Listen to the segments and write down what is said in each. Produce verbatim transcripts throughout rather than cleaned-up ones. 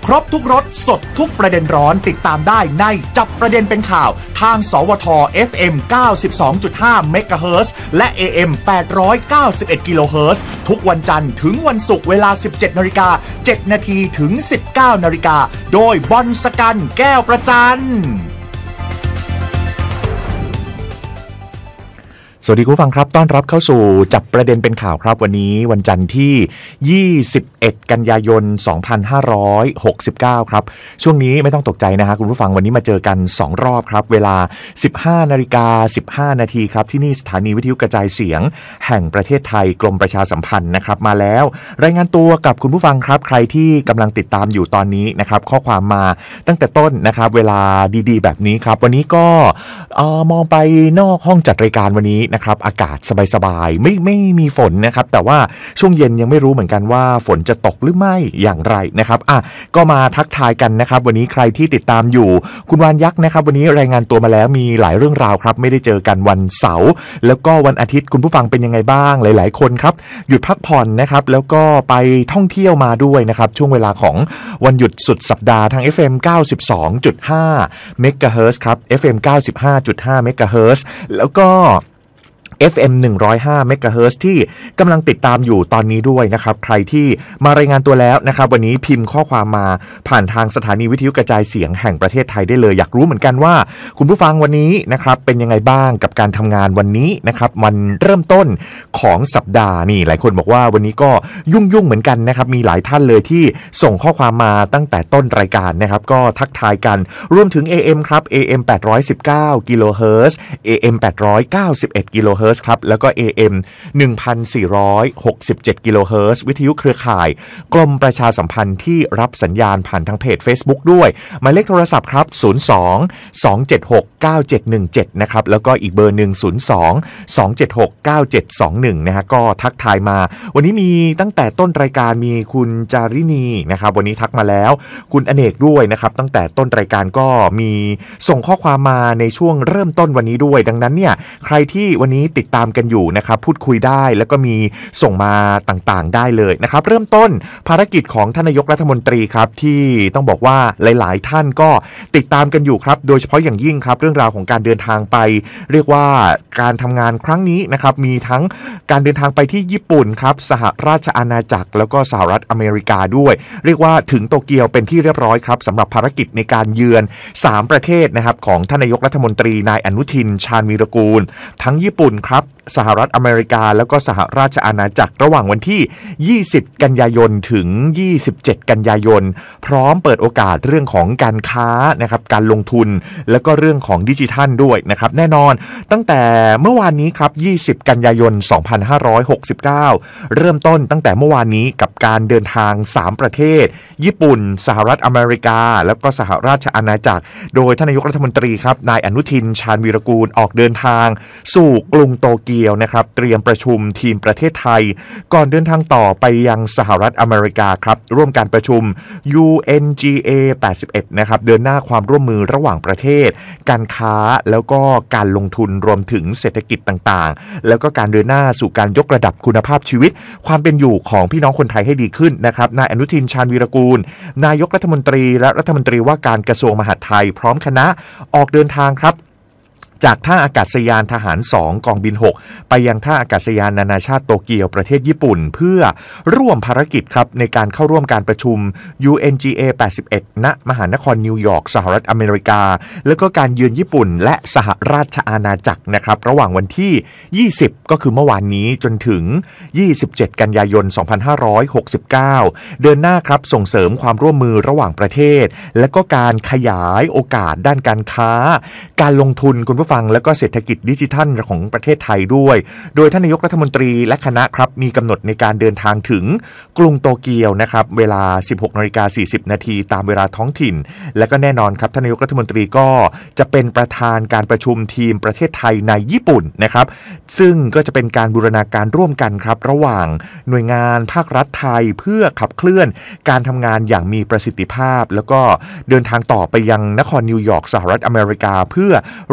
รบทุกรสสดทุกประเด็นร้อนติดตามได้ในจับประเด็นเป็นข่าวทางสวท เอฟ เอ็ม เก้าสิบสองจุดห้า เมกะเฮิรตซ์และ เอ เอ็ม แปดร้อยเก้าสิบเอ็ด กิโลเฮิรตซ์ทุกวันจันทร์ถึงวันศุกร์เวลา สิบเจ็ดนาฬิกาเจ็ดนาทีถึง สิบเก้านาฬิกาโดยบอลสกันแก้วประจันสวัสดีคุณผู้ฟังครับต้อนรับเข้าสู่จับประเด็นเป็นข่าวครับวันนี้วันจันทร์ที่ยี่สิบเอ็ดกันยายนสองพันห้าร้อยหกสิบเก้าครับช่วงนี้ไม่ต้องตกใจนะฮะคุณผู้ฟังวันนี้มาเจอกันสองรอบครับเวลา สิบห้านาฬิกาสิบห้านาทีครับที่นี่สถานีวิทยุกระจายเสียงแห่งประเทศไทยกรมประชาสัมพันธ์นะครับมาแล้วรายงานตัวกับคุณผู้ฟังครับใครที่กำลังติดตามอยู่ตอนนี้นะครับข้อความมาตั้งแต่ต้นนะครับเวลาดีๆแบบนี้ครับวันนี้ก็เอ่อมองไปนอกห้องจัดรายการวันนี้นะครับอากาศสบายๆไม่ไม่มีฝนนะครับแต่ว่าช่วงเย็นยังไม่รู้เหมือนกันว่าฝนจะตกหรือไม่อย่างไรนะครับอ่ะก็มาทักทายกันนะครับวันนี้ใครที่ติดตามอยู่คุณวานยักษ์นะครับวันนี้รายงานตัวมาแล้วมีหลายเรื่องราวครับไม่ได้เจอกันวันเสาร์แล้วก็วันอาทิตย์คุณผู้ฟังเป็นยังไงบ้างหลายๆคนครับหยุดพักผ่อนนะครับแล้วก็ไปท่องเที่ยวมาด้วยนะครับช่วงเวลาของวันหยุดสุดสัปดาห์ทาง เอฟ เอ็ม เก้าสิบสองจุดห้า เมกะเฮิรตซ์ครับ เอฟ เอ็ม เก้าสิบห้าจุดห้า เมกะเฮิรตซ์แล้วก็เอฟ เอ็ม หนึ่งร้อยห้า เมกะเฮิรตซ์ที่กำลังติดตามอยู่ตอนนี้ด้วยนะครับใครที่มารายงานตัวแล้วนะครับวันนี้พิมพ์ข้อความมาผ่านทางสถานีวิทยุกระจายเสียงแห่งประเทศไทยได้เลยอยากรู้เหมือนกันว่าคุณผู้ฟังวันนี้นะครับเป็นยังไงบ้างกับการทำงานวันนี้นะครับวันเริ่มต้นของสัปดาห์นี่หลายคนบอกว่าวันนี้ก็ยุ่งๆเหมือนกันนะครับมีหลายท่านเลยที่ส่งข้อความมาตั้งแต่ต้นรายการนะครับก็ทักทายกันรวมถึง เอ เอ็ม ครับ เอ เอ็ม แปดร้อยสิบเก้า กิโลเฮิรตซ์ เอ เอ็ม แปดร้อยเก้าสิบเอ็ด กิโลเฮิรตซ์ครับแล้วก็ เอ เอ็ม หนึ่งพันสี่ร้อยหกสิบเจ็ด กิโลเฮิรตซ์วิทยุเครือข่ายกรมประชาสัมพันธ์ที่รับสัญญาณผ่านทางเพจ Facebook ด้วยหมายเลขโทรศัพท์ครับศูนย์ สอง สอง เจ็ด หก เก้า เจ็ด หนึ่ง เจ็ดนะครับแล้วก็อีกเบอร์หนึ่งศูนย์ สอง สอง เจ็ด หก เก้า เจ็ด สอง หนึ่งนะฮะก็ทักทายมาวันนี้มีตั้งแต่ต้นรายการมีคุณจารินีนะครับวันนี้ทักมาแล้วคุณอเนกด้วยนะครับตั้งแต่ต้นรายการก็มีส่งข้อความมาในช่วงเริ่มต้นวันนี้ด้วยดังนั้นเนี่ยใครที่วันนี้ติดตามกันอยู่นะครับพูดคุยได้แล้วก็มีส่งมาต่างๆได้เลยนะครับเริ่มต้นภารกิจของท่านนายกรัฐมนตรีครับที่ต้องบอกว่าหลายๆท่านก็ติดตามกันอยู่ครับโดยเฉพาะอย่างยิ่งครับเรื่องราวของการเดินทางไปเรียกว่าการทำงานครั้งนี้นะครับมีทั้งการเดินทางไปที่ญี่ปุ่นครับสหราชอาณาจักรแล้วก็สหรัฐอเมริกาด้วยเรียกว่าถึงโตเกียวเป็นที่เรียบร้อยครับสำหรับภารกิจในการเยือนสามประเทศนะครับของท่านนายกรัฐมนตรีนายอนุทินชาญวีรกูลทั้งญี่ปุ่นครับสหรัฐอเมริกาแล้วก็สหราชอาณาจักรระหว่างวันที่ยี่สิบกันยายนถึงยี่สิบเจ็ดกันยายนพร้อมเปิดโอกาสเรื่องของการค้านะครับการลงทุนแล้วก็เรื่องของดิจิทัลด้วยนะครับแน่นอนตั้งแต่เมื่อวานนี้ครับยี่สิบกันยายนสองพันห้าร้อยหกสิบเก้าเริ่มต้นตั้งแต่เมื่อวานนี้กับการเดินทางสามประเทศญี่ปุ่นสหรัฐอเมริกาแล้วก็สหราชอาณาจักรโดยท่านนายกรัฐมนตรีครับนายอนุทินชาญวีรกูลออกเดินทางสู่กรุงโตเกียวนะครับเตรียมประชุมทีมประเทศไทยก่อนเดินทางต่อไปยังสหรัฐอเมริกาครับร่วมการประชุม ยู เอ็น จี เอ แปดสิบเอ็ดนะครับเดินหน้าความร่วมมือระหว่างประเทศการค้าแล้วก็การลงทุนรวมถึงเศรษฐกิจต่างๆแล้วก็การเดินหน้าสู่การยกระดับคุณภาพชีวิตความเป็นอยู่ของพี่น้องคนไทยให้ดีขึ้นนะครับนายอนุทินชาญวีรกูลนายกรัฐมนตรีและรัฐมนตรีว่าการกระทรวงมหาดไทยพร้อมคณะออกเดินทางครับจากท่าอากาศยานทหารสองกองบินหกไปยังท่าอากาศยานนานาชาติโตเกียวประเทศญี่ปุ่นเพื่อร่วมภารกิจครับในการเข้าร่วมการประชุม ยู เอ็น จี เอ แปดสิบเอ็ด ณ มหานครนิวยอร์กสหรัฐอเมริกาแล้วก็การเยือนญี่ปุ่นและสหราชอาณาจักรนะครับระหว่างวันที่ยี่สิบก็คือเมื่อวานนี้จนถึงยี่สิบเจ็ดกันยายนสองพันห้าร้อยหกสิบเก้าเดินหน้าครับส่งเสริมความร่วมมือระหว่างประเทศและก็การขยายโอกาสด้านการค้าการลงทุนคุณผู้ฟังแล้วก็เศรษฐกิจดิจิทัลของประเทศไทยด้วยโดยท่านนายกรัฐมนตรีและคณะครับมีกำหนดในการเดินทางถึงกรุงโตเกียวนะครับเวลา สิบหกนาฬิกาสี่สิบนาทีตามเวลาท้องถิ่นและก็แน่นอนครับท่านนายกรัฐมนตรีก็จะเป็นประธานการประชุมทีมประเทศไทยในญี่ปุ่นนะครับซึ่งก็จะเป็นการบูรณาการร่วมกันครับระหว่างหน่วยงานภาครัฐไทยเพื่อขับเคลื่อนการทำงานอย่างมีประสิทธิภาพแล้วก็เดินทางต่อไปยังนครนิวยอร์กสหรัฐอเมริกาเพื่อร่วมการ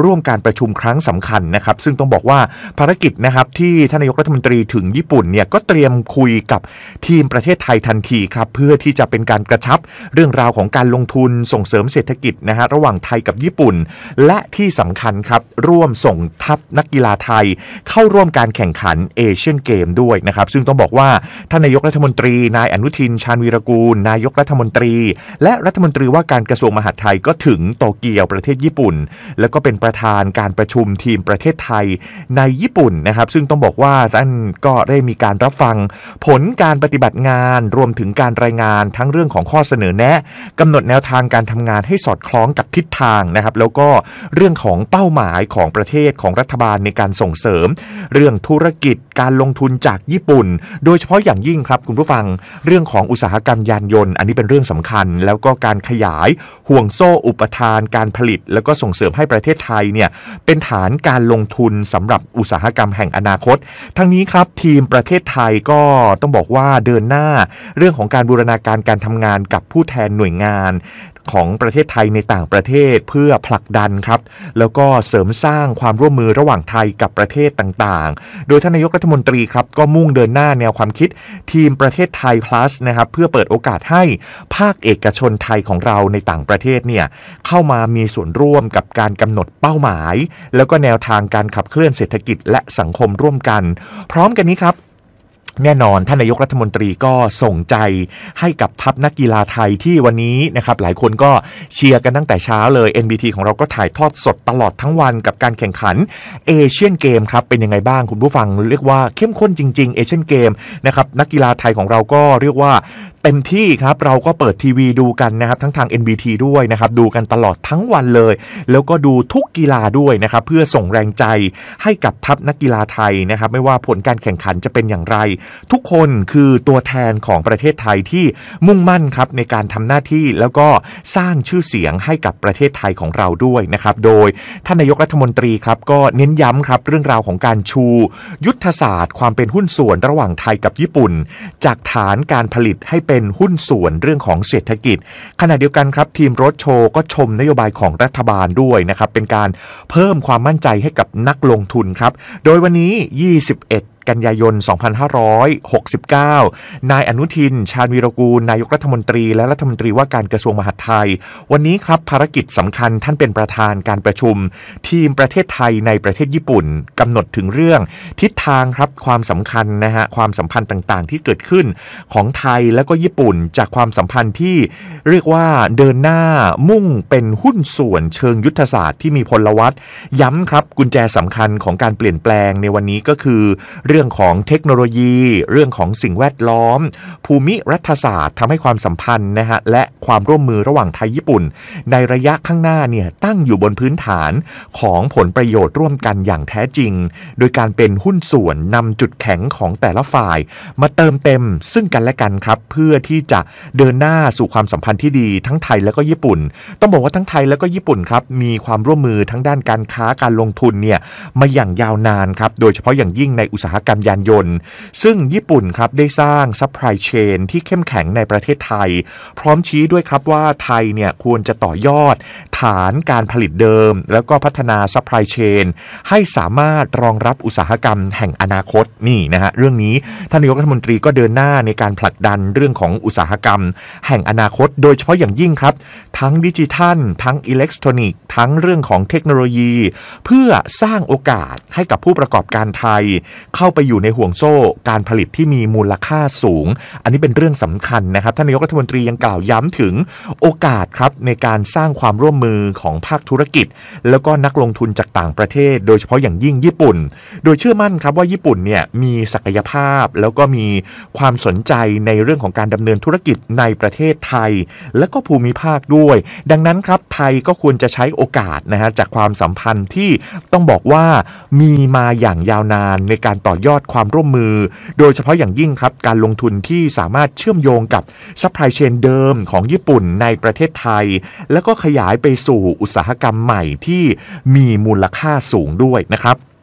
ประชุมครั้งสำคัญนะครับซึ่งต้องบอกว่าภารกิจนะครับที่ท่านนายกรัฐมนตรีถึงญี่ปุ่นเนี่ยก็เตรียมคุยกับทีมประเทศไทยทันทีครับเพื่อที่จะเป็นการกระชับเรื่องราวของการลงทุนส่งเสริมเศรษฐกิจนะฮะระหว่างไทยกับญี่ปุ่นและที่สำคัญครับร่วมส่งทัพนักกีฬาไทยเข้าร่วมการแข่งขันเอเชียนเกมด้วยนะครับซึ่งต้องบอกว่าท่านนายกรัฐมนตรีนายอนุทินชาญวีรกูลนายกรัฐมนตรีและรัฐมนตรีว่าการกระทรวงมหาดไทยก็ถึงโตเกียวประเทศญี่ปุ่นแล้วก็เป็นประธานการประชุมทีมประเทศไทยในญี่ปุ่นนะครับซึ่งต้องบอกว่าท่านก็ได้มีการรับฟังผลการปฏิบัติงานรวมถึงการรายงานทั้งเรื่องของข้อเสนอแนะกำหนดแนวทางการทำงานให้สอดคล้องกับทิศทางนะครับแล้วก็เรื่องของเป้าหมายของประเทศของรัฐบาลในการส่งเสริมเรื่องธุรกิจการลงทุนจากญี่ปุ่นโดยเฉพาะอย่างยิ่งครับคุณผู้ฟังเรื่องของอุตสาหกรรมยานยนต์อันนี้เป็นเรื่องสำคัญแล้วก็การขยายห่วงโซ่อุปทานการผลิตแล้วก็ส่งเสริมให้ประเทศไทยเนี่ยเป็นฐานการลงทุนสำหรับอุตสาหกรรมแห่งอนาคตทั้งนี้ครับทีมประเทศไทยก็ต้องบอกว่าเดินหน้าเรื่องของการบูรณาการการทำงานกับผู้แทนหน่วยงานของประเทศไทยในต่างประเทศเพื่อผลักดันครับแล้วก็เสริมสร้างความร่วมมือระหว่างไทยกับประเทศต่างๆโดยท่านนายกรัฐมนตรีครับก็มุ่งเดินหน้าแนวความคิดทีมประเทศไทย plus นะครับเพื่อเปิดโอกาสให้ภาคเอกชนไทยของเราในต่างประเทศเนี่ยเข้ามามีส่วนร่วมกับการกำหนดเป้าหมายแล้วก็แนวทางการขับเคลื่อนเศรษฐกิจและสังคมร่วมกันพร้อมกันนี้ครับแน่นอนท่านนายกรัฐมนตรีก็ส่งใจให้กับทัพนักกีฬาไทยที่วันนี้นะครับหลายคนก็เชียร์กันตั้งแต่เช้าเลย เอ็น บี ที ของเราก็ถ่ายทอดสดตลอดทั้งวันกับการแข่งขันเอเชียนเกมครับเป็นยังไงบ้างคุณผู้ฟังเรียกว่าเข้มข้นจริงๆเอเชียนเกมนะครับนักกีฬาไทยของเราก็เรียกว่าเต็มที่ครับเราก็เปิดทีวีดูกันนะครับทั้งทาง เอ็น บี ที ด้วยนะครับดูกันตลอดทั้งวันเลยแล้วก็ดูทุกกีฬาด้วยนะครับเพื่อส่งแรงใจให้กับทัพนักกีฬาไทยนะครับไม่ว่าผลการแข่งขันจะเป็นอย่างไรทุกคนคือตัวแทนของประเทศไทยที่มุ่งมั่นครับในการทำหน้าที่แล้วก็สร้างชื่อเสียงให้กับประเทศไทยของเราด้วยนะครับโดยท่านนายกรัฐมนตรีครับก็เน้นย้ำครับเรื่องราวของการชูยุทธศาสตร์ความเป็นหุ้นส่วนระหว่างไทยกับญี่ปุ่นจากฐานการผลิตให้เป็นหุ้นส่วนเรื่องของเศรษฐกิจขณะเดียวกันครับทีมโรดโชว์ก็ชมนโยบายของรัฐบาลด้วยนะครับเป็นการเพิ่มความมั่นใจให้กับนักลงทุนครับโดยวันนี้ยี่สิบเอ็ดกันยายนสองพันห้าร้อยหกสิบเก้านายอนุทินชาญวีรกูลนายกรัฐมนตรีและรัฐมนตรีว่าการกระทรวงมหาดไทยวันนี้ครับภารกิจสำคัญท่านเป็นประธานการประชุมทีมประเทศไทยในประเทศญี่ปุ่นกำหนดถึงเรื่องทิศทางครับความสำคัญนะฮะความสัมพันธ์ต่างๆที่เกิดขึ้นของไทยและก็ญี่ปุ่นจากความสัมพันธ์ที่เรียกว่าเดินหน้ามุ่งเป็นหุ้นส่วนเชิงยุทธศาสตร์ที่มีพลวัตย้ำครับกุญแจสำคัญของการเปลี่ยนแปลงในวันนี้ก็คือเรื่องของเทคโนโลยีเรื่องของสิ่งแวดล้อมภูมิรัฐศาสตร์ทำให้ความสัมพันธ์นะฮะและความร่วมมือระหว่างไทยญี่ปุ่นในระยะข้างหน้าเนี่ยตั้งอยู่บนพื้นฐานของผลประโยชน์ร่วมกันอย่างแท้จริงโดยการเป็นหุ้นส่วนนำจุดแข็งของแต่ละฝ่ายมาเติมเต็มซึ่งกันและกันครับเพื่อที่จะเดินหน้าสู่ความสัมพันธ์ที่ดีทั้งไทยและก็ญี่ปุ่นต้องบอกว่าทั้งไทยและก็ญี่ปุ่นครับมีความร่วมมือทั้งด้านการค้าการลงทุนเนี่ยมาอย่างยาวนานครับโดยเฉพาะอย่างยิ่งในอุตสาหกรรมยานยนต์ซึ่งญี่ปุ่นครับได้สร้างซัพพลายเชนที่เข้มแข็งในประเทศไทยพร้อมชี้ด้วยครับว่าไทยเนี่ยควรจะต่อยอดฐานการผลิตเดิมแล้วก็พัฒนาซัพพลายเชนให้สามารถรองรับอุตสาหกรรมแห่งอนาคตนี่นะฮะเรื่องนี้ท่านนายกรัฐมนตรีก็เดินหน้าในการผลักดันเรื่องของอุตสาหกรรมแห่งอนาคตโดยเฉพาะอย่างยิ่งครับทั้งดิจิทัลทั้งอิเล็กทรอนิกส์ทั้งเรื่องของเทคโนโลยีเพื่อสร้างโอกาสให้กับผู้ประกอบการไทยเข้าไปอยู่ในห่วงโซ่การผลิตที่มีมูลค่าสูงอันนี้เป็นเรื่องสำคัญนะครับท่านนายกรัฐมนตรียังกล่าวย้ำถึงโอกาสครับในการสร้างความร่วมมือของภาคธุรกิจแล้วก็นักลงทุนจากต่างประเทศโดยเฉพาะอย่างยิ่งญี่ปุ่นโดยเชื่อมั่นครับว่าญี่ปุ่นเนี่ยมีศักยภาพแล้วก็มีความสนใจในเรื่องของการดำเนินธุรกิจในประเทศไทยและก็ภูมิภาคด้วยดังนั้นครับไทยก็ควรจะใช้โอกาสนะฮะจากความสัมพันธ์ที่ต้องบอกว่ามีมาอย่างยาวนานในการต่อยอดความร่วมมือโดยเฉพาะอย่างยิ่งครับการลงทุนที่สามารถเชื่อมโยงกับซัพพลายเชนเดิมของญี่ปุ่นในประเทศไทยแล้วก็ขยายไปสู่อุตสาหกรรมใหม่ที่มีมูลค่าสูงด้วยนะครับ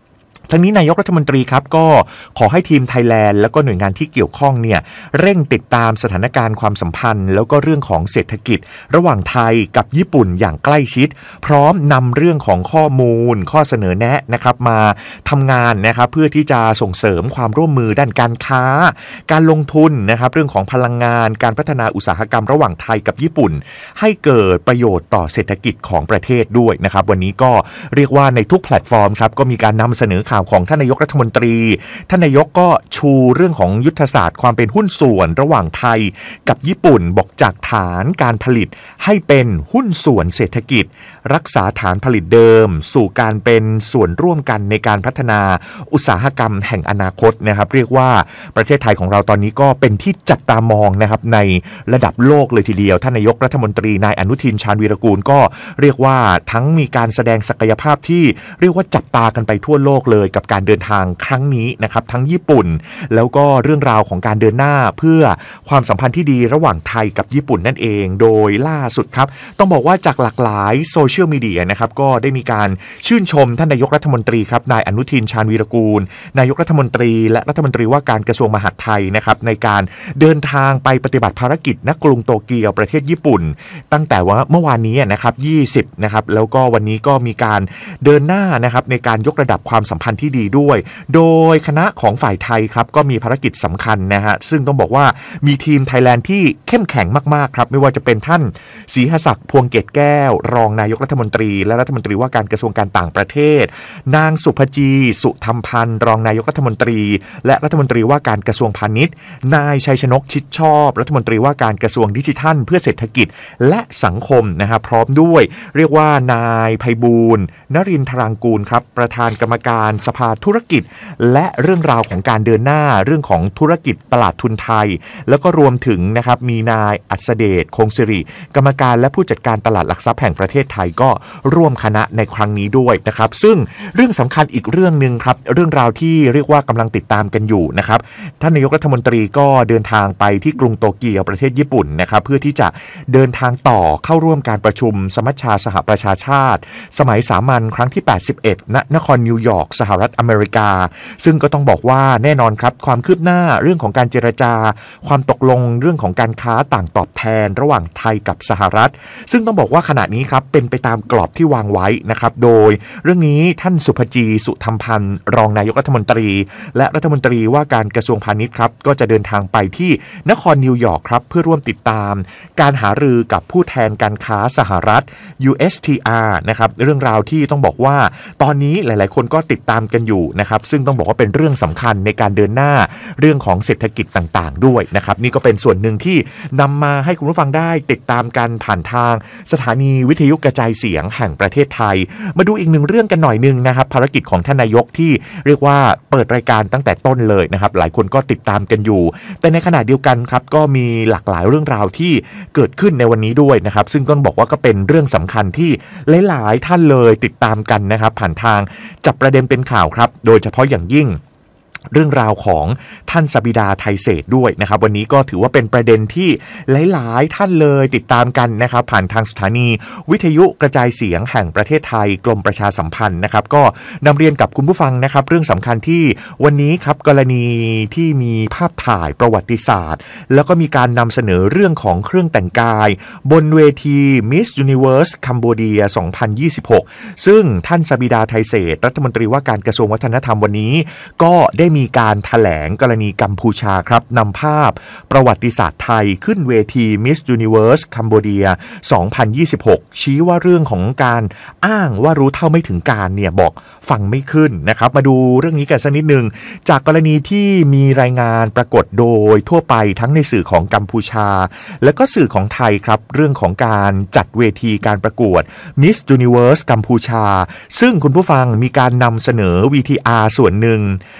ทั้งนี้นายกรัฐมนตรีครับก็ขอให้ทีมไทยแลนด์แล้วก็หน่วยงานที่เกี่ยวข้องเนี่ยเร่งติดตามสถานการณ์ความสัมพันธ์แล้วก็เรื่องของเศรษฐกิจระหว่างไทยกับญี่ปุ่นอย่างใกล้ชิดพร้อมนำเรื่องของข้อมูลข้อเสนอแนะนะครับมาทำงานนะครับเพื่อที่จะส่งเสริมความร่วมมือด้านการค้าการลงทุนนะครับเรื่องของพลังงานการพัฒนาอุตสาหกรรมระหว่างไทยกับญี่ปุ่นให้เกิดประโยชน์ต่อเศรษฐกิจของประเทศด้วยนะครับวันนี้ก็เรียกว่าในทุกแพลตฟอร์มครับก็มีการนำเสนอข่าวของท่านนายกรัฐมนตรีท่านนายกก็ชูเรื่องของยุทธศาสตร์ความเป็นหุ้นส่วนระหว่างไทยกับญี่ปุ่นบอกจากฐานการผลิตให้เป็นหุ้นส่วนเศรษฐกิจรักษาฐานผลิตเดิมสู่การเป็นส่วนร่วมกันในการพัฒนาอุตสาหกรรมแห่งอนาคตนะครับเรียกว่าประเทศไทยของเราตอนนี้ก็เป็นที่จับตามองนะครับในระดับโลกเลยทีเดียวท่านนายกรัฐมนตรีนายอนุทินชาญวีรกูลก็เรียกว่าทั้งมีการแสดงศักยภาพที่เรียกว่าจับตากันไปทั่วโลกเลยกับการเดินทางครั้งนี้นะครับทั้งญี่ปุ่นแล้วก็เรื่องราวของการเดินหน้าเพื่อความสัมพันธ์ที่ดีระหว่างไทยกับญี่ปุ่นนั่นเองโดยล่าสุดครับต้องบอกว่าจากหลากหลายโซเชียลมีเดียนะครับก็ได้มีการชื่นชมท่านนายกรัฐมนตรีครับนายอนุทินชาญวีรกูลนายกรัฐมนตรีและรัฐมนตรีว่าการกระทรวงมหาดไทยนะครับในการเดินทางไปปฏิบัติภารกิจณกรุงโตเกียวประเทศญี่ปุ่นตั้งแต่ว่าเมื่อวานนี้นะครับยี่สิบนะครับแล้วก็วันนี้ก็มีการเดินหน้านะครับในการยกระดับความสัมพันธ์ที่ดีด้วยโดยคณะของฝ่ายไทยครับก็มีภารกิจสำคัญนะฮะซึ่งต้องบอกว่ามีทีมไทยแลนด์ที่เข้มแข็งมากๆครับไม่ว่าจะเป็นท่านศรีหศักดิ์พวงเกตแก้วรองนายกรัฐมนตรีและรัฐมนตรีว่าการกระทรวงการต่างประเทศนางสุภจีสุธรรมพันธ์รองนายกรัฐมนตรีและรัฐมนตรีว่าการกระทรวงพาณิชย์นายชัยชนกชิดชอบรัฐมนตรีว่าการกระทรวงดิจิทัลเพื่อเศรษฐกิจและสังคมนะครับพร้อมด้วยเรียกว่านายไพบูลย์นรินทรางกูลครับประธานกรรมการสภาธุรกิจและเรื่องราวของการเดินหน้าเรื่องของธุรกิจตลาดทุนไทยแล้วก็รวมถึงนะครับมีนายอัศเดชคงสิริกรรมการและผู้จัดการตลาดหลักทรัพย์แห่งประเทศไทยก็ร่วมคณะในครั้งนี้ด้วยนะครับซึ่งเรื่องสำคัญอีกเรื่องนึงครับเรื่องราวที่เรียกว่ากำลังติดตามกันอยู่นะครับท่านนายกรัฐมนตรีก็เดินทางไปที่กรุงโตเกียวประเทศญี่ปุ่นนะครับเพื่อที่จะเดินทางต่อเข้าร่วมการประชุมสมัชชาสหประชาชาติสมัยสามัญครั้งที่แปดสิบเอ็ดณนครนิวยอร์กสหรัฐอเมริกาซึ่งก็ต้องบอกว่าแน่นอนครับความคืบหน้าเรื่องของการเจรจาความตกลงเรื่องของการค้าต่างตอบแทนระหว่างไทยกับสหรัฐซึ่งต้องบอกว่าขณะนี้ครับเป็นไปตามกรอบที่วางไว้นะครับโดยเรื่องนี้ท่านสุภจีสุธรรมพันธ์รองนายกรัฐมนตรีและรัฐมนตรีว่าการกระทรวงพาณิชย์ครับก็จะเดินทางไปที่นครนิวยอร์กครับเพื่อร่วมติดตามการหารือกับผู้แทนการค้าสหรัฐ ยู เอส ที อาร์ นะครับเรื่องราวที่ต้องบอกว่าตอนนี้หลายๆคนก็ติดตามกันอยู่นะครับซึ่งต้องบอกว่าเป็นเรื่องสำคัญในการเดินหน้าเรื่องของเศรษฐกิจต่างๆด้วยนะครับนี่ก็เป็นส่วนหนึ่งที่นำมาให้คุณผู้ฟังได้ติดตามกันผ่านทางสถานีวิทยุกระจายเสียงแห่งประเทศไทยมาดูอีกหนึ่งเรื่องกันหน่อยนึงนะครับภารกิจของท่านนายกที่เรียกว่าเปิดรายการตั้งแต่ต้นเลยนะครับหลายคนก็ติดตามกันอยู่แต่ในขณะเดียวกันครับก็มีหลากหลายเรื่องราวที่เกิดขึ้นในวันนี้ด้วยนะครับซึ่งต้องบอกว่าก็เป็นเรื่องสำคัญที่หลายๆท่านเลยติดตามกันนะครับผ่านทางจับประเด็นเป็นข่าวครับโดยเฉพาะอย่างยิ่งเรื่องราวของท่านสบิดาไทยเศรษฐ์ด้วยนะครับวันนี้ก็ถือว่าเป็นประเด็นที่หลายๆท่านเลยติดตามกันนะครับผ่านทางสถานีวิทยุกระจายเสียงแห่งประเทศไทยกรมประชาสัมพันธ์นะครับก็นำเรียนกับคุณผู้ฟังนะครับเรื่องสำคัญที่วันนี้ครับกรณีที่มีภาพถ่ายประวัติศาสตร์แล้วก็มีการนำเสนอเรื่องของเครื่องแต่งกายบนเวที Miss Universe Cambodia สองพันยี่สิบหกซึ่งท่านสบิดาไทยเศรษฐ์รัฐมนตรีว่าการกระทรวงวัฒนธรรมวันนี้ก็ได้มีการแถลงกรณีกัมพูชาครับนำภาพประวัติศาสตร์ไทยขึ้นเวที Miss Universe Cambodia สองพันยี่สิบหกชี้ว่าเรื่องของการอ้างว่ารู้เท่าไม่ถึงการเนี่ยบอกฟังไม่ขึ้นนะครับมาดูเรื่องนี้กันสักนิดนึงจากกรณีที่มีรายงานปรากฏโดยทั่วไปทั้งในสื่อของกัมพูชาและก็สื่อของไทยครับเรื่องของการจัดเวทีการประกวด Miss Universe กัมพูชาซึ่งคุณผู้ฟังมีการนำเสนอ วี ที อาร์ ส่วนหนึ่งเกี่ยว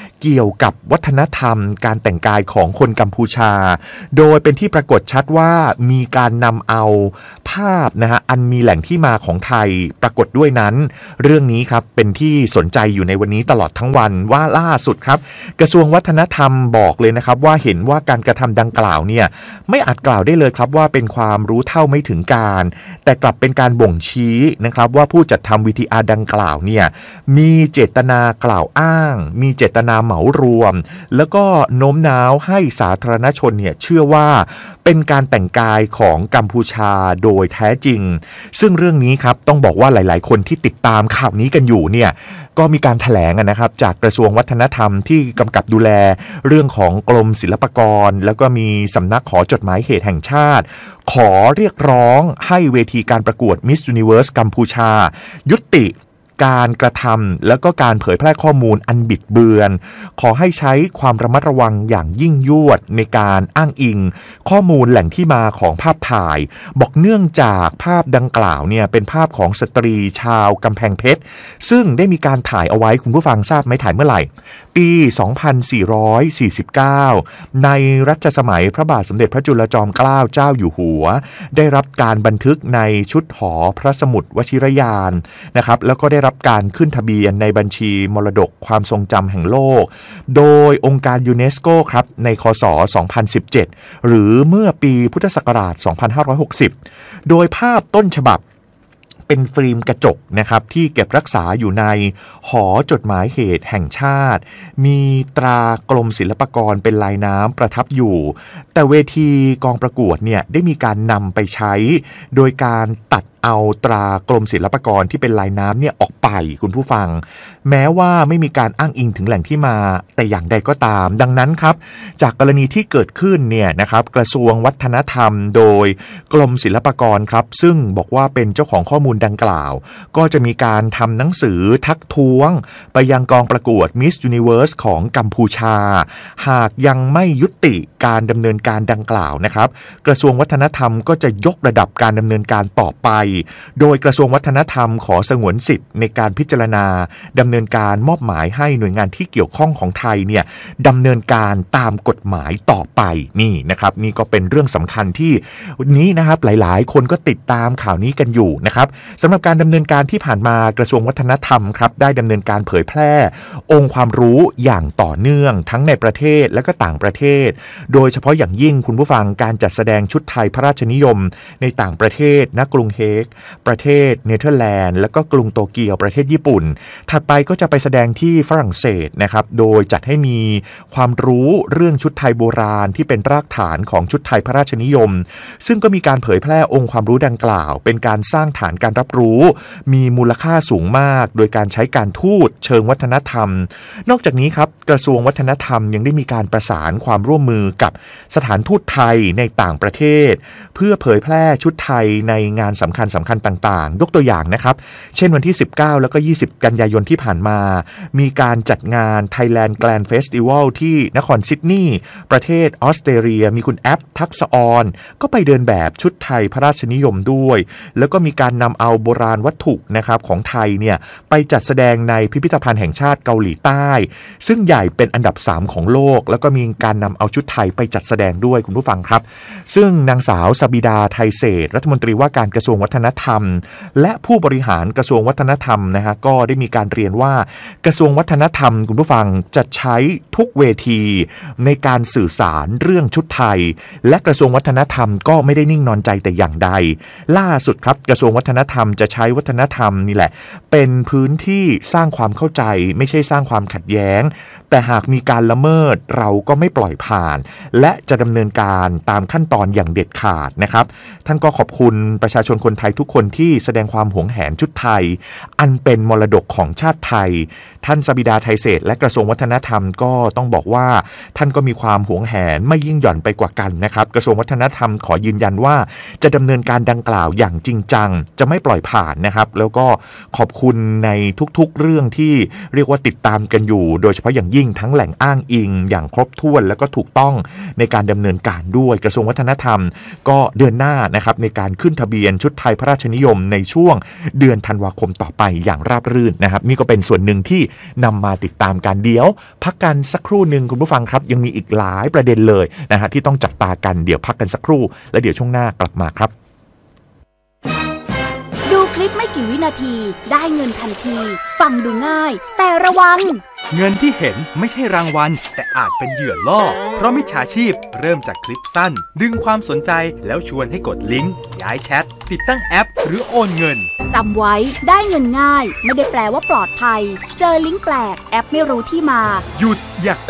ยวกับวัฒนธรรมการแต่งกายของคนกัมพูชาโดยเป็นที่ปรากฏชัดว่ามีการนำเอาภาพนะฮะอันมีแหล่งที่มาของไทยปรากฏด้วยนั้นเรื่องนี้ครับเป็นที่สนใจอยู่ในวันนี้ตลอดทั้งวันว่าล่าสุดครับกระทรวงวัฒนธรรมบอกเลยนะครับว่าเห็นว่าการกระทำดังกล่าวเนี่ยไม่อาจกล่าวได้เลยครับว่าเป็นความรู้เท่าไม่ถึงการแต่กลับเป็นการบ่งชี้นะครับว่าผู้จัดทำ วี ที อาร์ ดังกล่าวเนี่ยมีเจตนากล่าวอ้างมีเจตนาเหมารวมแล้วก็โน้มน้าวให้สาธารณชนเนี่ยเชื่อว่าเป็นการแต่งกายของกัมพูชาโดยแท้จริงซึ่งเรื่องนี้ครับต้องบอกว่าหลายๆคนที่ติดตามข่าวนี้กันอยู่เนี่ยก็มีการแถลงนะครับจากกระทรวงวัฒนธรรมที่กำกับดูแลเรื่องของกรมศิลปากรแล้วก็มีสำนักขอจดหมายเหตุแห่งชาติขอเรียกร้องให้เวทีการประกวด Miss Universe กัมพูชายุติการกระทำแล้วก็การเผยแพร่ข้อมูลอันบิดเบือนขอให้ใช้ความระมัดระวังอย่างยิ่งยวดในการอ้างอิงข้อมูลแหล่งที่มาของภาพถ่ายบอกเนื่องจากภาพดังกล่าวเนี่ยเป็นภาพของสตรีชาวกำแพงเพชรซึ่งได้มีการถ่ายเอาไว้คุณผู้ฟังทราบไหมถ่ายเมื่อไหร่ปี สองพันสี่ร้อยสี่สิบเก้า ในรัชสมัยพระบาทสมเด็จพระจุลจอมเกล้าเจ้าอยู่หัวได้รับการบันทึกในชุดหอพระสมุดวชิรยานนะครับแล้วก็ได้รับการขึ้นทะเบียนในบัญชีมรดกความทรงจำแห่งโลกโดยองค์การยูเนสโกครับในคศสองพันสิบเจ็ดหรือเมื่อปีพุทธศักราชสองพันห้าร้อยหกสิบโดยภาพต้นฉบับเป็นฟิล์มกระจกนะครับที่เก็บรักษาอยู่ในหอจดหมายเหตุแห่งชาติมีตรากรมศิลปากรเป็นลายน้ำประทับอยู่แต่เวทีกองประกวดเนี่ยได้มีการนำไปใช้โดยการตัดเอาตรากรมศิลปากรที่เป็นลายน้ำเนี่ยออกไปคุณผู้ฟังแม้ว่าไม่มีการอ้างอิงถึงแหล่งที่มาแต่อย่างใดก็ตามดังนั้นครับจากกรณีที่เกิดขึ้นเนี่ยนะครับกระทรวงวัฒนธรรมโดยกรมศิลปากรครับซึ่งบอกว่าเป็นเจ้าของข้อมูลดังกล่าวก็จะมีการทำหนังสือทักท้วงไปยังกองประกวด Miss Universe ของกัมพูชาหากยังไม่ยุติการดำเนินการดังกล่าวนะครับกระทรวงวัฒนธรรมก็จะยกระดับการดำเนินการต่อไปโดยกระทรวงวัฒนธรรมขอสงวนสิทธิ์ในการพิจารณาดำเนินการมอบหมายให้หน่วยงานที่เกี่ยวข้องของไทยเนี่ยดำเนินการตามกฎหมายต่อไปนี่นะครับนี่ก็เป็นเรื่องสำคัญที่วันนี้นะครับหลายๆคนก็ติดตามข่าวนี้กันอยู่นะครับสำหรับการดำเนินการที่ผ่านมากระทรวงวัฒนธรรมครับได้ดำเนินการเผยแพร่องค์ความรู้อย่างต่อเนื่องทั้งในประเทศและก็ต่างประเทศโดยเฉพาะอย่างยิ่งคุณผู้ฟังการจัดแสดงชุดไทยพระราชนิยมในต่างประเทศณกรุงเฮกประเทศเนเธอร์แลนด์และก็กรุงโตเกียวประเทศญี่ปุ่นถัดไปก็จะไปแสดงที่ฝรั่งเศสนะครับโดยจัดให้มีความรู้เรื่องชุดไทยโบราณที่เป็นรากฐานของชุดไทยพระราชนิยมซึ่งก็มีการเผยแพร่องค์ความรู้ดังกล่าวเป็นการสร้างฐานการรับรู้มีมูลค่าสูงมากโดยการใช้การทูตเชิงวัฒนธรรมนอกจากนี้ครับกระทรวงวัฒนธรรมยังได้มีการประสานความร่วมมือกับสถานทูตไทยในต่างประเทศเพื่อเผยแพร่ชุดไทยในงานสำคัญสำคัญต่างๆยกตัวอย่างนะครับเช่นวันที่สิบเก้าแล้วก็ยี่สิบกันยายนที่ผ่านมามีการจัดงาน Thailand Grand Festival ที่นครซิดนีย์ประเทศออสเตรเลียมีคุณแอปทักษะออนก็ไปเดินแบบชุดไทยพระราชนิยมด้วยแล้วก็มีการนำเอาโบราณวัตถุนะครับของไทยเนี่ยไปจัดแสดงในพิพิธภัณฑ์แห่งชาติเกาหลีใต้ซึ่งใหญ่เป็นอันดับสามของโลกแล้วก็มีการนำเอาชุดไทยไปจัดแสดงด้วยคุณผู้ฟังครับซึ่งนางสาวสบิดาไทยเศรษฐ์รัฐมนตรีว่าการกระทรวงวัฒนธรรมและผู้บริหารกระทรวงวัฒนธรรมนะฮะก็ได้มีการเรียนว่ากระทรวงวัฒนธรรมคุณผู้ฟังจะใช้ทุกเวทีในการสื่อสารเรื่องชุดไทยและกระทรวงวัฒนธรรมก็ไม่ได้นิ่งนอนใจแต่อย่างใดล่าสุดครับกระทรวงวัฒนธรรมจะใช้วัฒนธรรมนี่แหละเป็นพื้นที่สร้างความเข้าใจไม่ใช่สร้างความขัดแย้งแต่หากมีการละเมิดเราก็ไม่ปล่อยผ่านและจะดำเนินการตามขั้นตอนอย่างเด็ดขาดนะครับท่านก็ขอบคุณประชาชนคนไทยทุกคนที่แสดงความหวงแหนชุดไทยอันเป็นมรดกของชาติไทยท่านสบิดาไทยเศรษฐ์และกระทรวงวัฒนธรรมก็ต้องบอกว่าท่านก็มีความหวงแหนไม่ยิ่งหย่อนไปกว่ากันนะครับกระทรวงวัฒนธรรมขอยืนยันว่าจะดำเนินการดังกล่าวอย่างจริงจังจะไม่ปล่อยผ่านนะครับแล้วก็ขอบคุณในทุกๆเรื่องที่เรียกว่าติดตามกันอยู่โดยเฉพาะอย่างยิ่งทั้งแหล่งอ้างอิงอย่างครบถ้วนและก็ถูกต้องในการดำเนินการด้วยกระทรวงวัฒนธรรมก็เดินหน้านะครับในการขึ้นทะเบียนชุดไทยพระราชนิยมในช่วงเดือนธันวาคมต่อไปอย่างราบรื่นนะครับนี่ก็เป็นส่วนหนึ่งที่นำมาติดตามกันเดี๋ยวพักกันสักครู่หนึ่งคุณผู้ฟังครับยังมีอีกหลายประเด็นเลยนะฮะที่ต้องจับตากันเดี๋ยวพักกันสักครู่แล้วเดี๋ยวช่วงหน้ากลับมาครับดูคลิปไม่กี่วินาทีได้เงินทันทีฟังดูง่ายแต่ระวังเงินที่เห็นไม่ใช่รางวัลแต่อาจเป็นเหยื่อล่อเพราะมิจฉาชีพเริ่มจากคลิปสั้นดึงความสนใจแล้วชวนให้กดลิงก์ย้ายแชทติดตั้งแอปหรือโอนเงินจำไว้ได้เงินง่ายไม่ได้แปลว่าปลอดภัยเจอลิงก์แปลกแอปไม่รู้ที่มาหยุดอย่า